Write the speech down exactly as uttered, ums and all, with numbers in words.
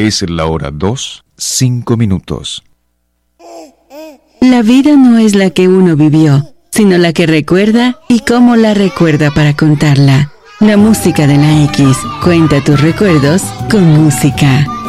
Es la hora dos, cinco minutos. La vida no es la que uno vivió, sino la que recuerda y cómo la recuerda para contarla. La música de la X. Cuenta tus recuerdos con música.